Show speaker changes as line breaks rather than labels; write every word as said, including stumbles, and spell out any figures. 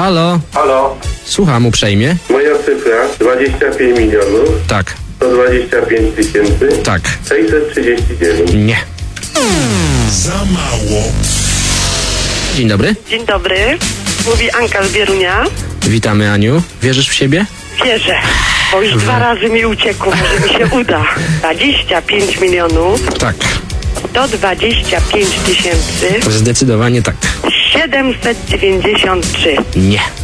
Halo?
Halo,
Słucham uprzejmie.
moja cyfra dwadzieścia pięć milionów
Tak,
sto dwadzieścia pięć tysięcy
tak.
sześćset trzydzieści dziewięć.
Nie.
Za mało.
Dzień dobry.
Dzień dobry, mówi Anka z Bierunia.
Witamy, Aniu. Wierzysz w siebie?
Wierzę, bo już dwa razy mi uciekło, może mi się uda. dwadzieścia pięć milionów
Tak.
sto dwadzieścia pięć tysięcy
Zdecydowanie tak.
siedemset dziewięćdziesiąt trzy.
Nie.